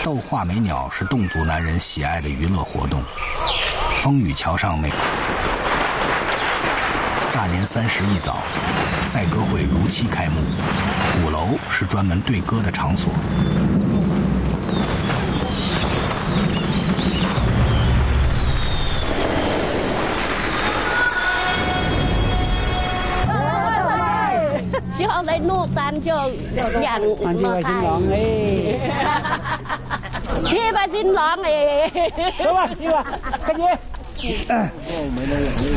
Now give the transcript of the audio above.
斗画眉鸟是侗族男人喜爱的娱乐活动。风雨桥上大年30一早，赛歌会如期开幕。鼓楼是专门对歌的场所。 希望在怒山就养我新郎去吧新郎走吧，去吧，快点。